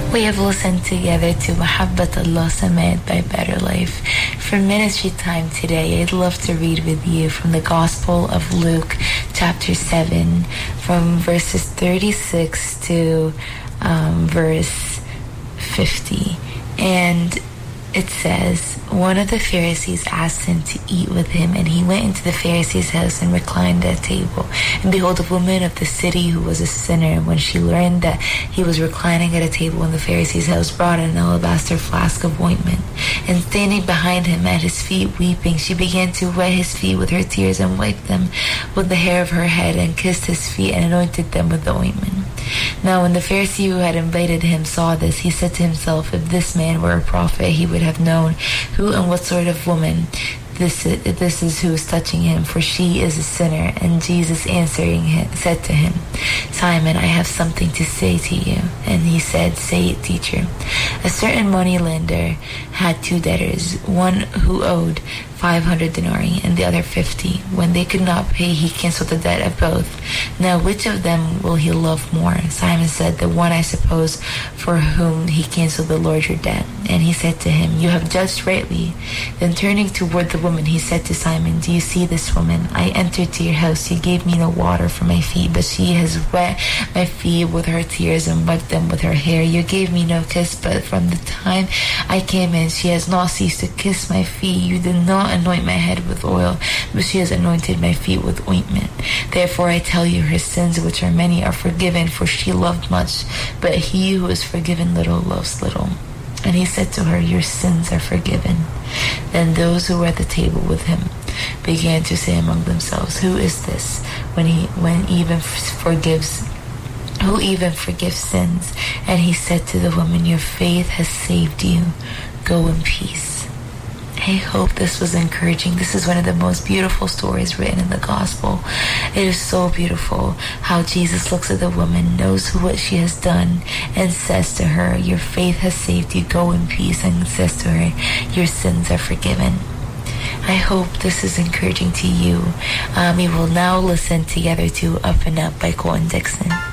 We have listened together to Mahabbat Allah Samad by Better Life. For ministry time today, I'd love to read with you from the Gospel of Luke, chapter 7, from verses 36 to verse 50. And it says, one of the Pharisees asked him to eat with him, and he went into the Pharisee's house and reclined at table. And behold, a woman of the city who was a sinner, when she learned that he was reclining at a table in the Pharisee's house, brought an alabaster flask of ointment. And standing behind him at his feet weeping, she began to wet his feet with her tears and wiped them with the hair of her head and kissed his feet and anointed them with the ointment. Now when the Pharisee who had invited him saw this, he said to himself, if this man were a prophet, he would have known who and what sort of woman this is who is touching him, for she is a sinner. And Jesus answering him, said to him, Simon, I have something to say to you. And he said, say it, teacher. A certain moneylender had two debtors, one who owed 500 denarii and the other 50. When they could not pay, he canceled the debt of both. Now which of them will he love more? Simon said, the one, I suppose, for whom he canceled the larger debt. And he said to him, you have judged rightly. Then turning toward the woman, he said to Simon, do you see this woman? I entered to your house. You gave me no water for my feet, but she has wet my feet with her tears and wiped them with her hair. You gave me no kiss, but from the time I came in, she has not ceased to kiss my feet. You did not anoint my head with oil, but she has anointed my feet with ointment. Therefore I tell you, her sins, which are many, are forgiven, for she loved much, but he who is forgiven little loves little. And he said to her, your sins are forgiven. Then those who were at the table with him began to say among themselves, who is this who even forgives sins? And he said to the woman, your faith has saved you. Go in peace. I hope this was encouraging. This is one of the most beautiful stories written in the gospel. It is so beautiful how Jesus looks at the woman, knows what she has done, and says to her, your faith has saved you. Go in peace. And says to her, your sins are forgiven. I hope this is encouraging to you. We will now listen together to Up and Up by Colin Dixon.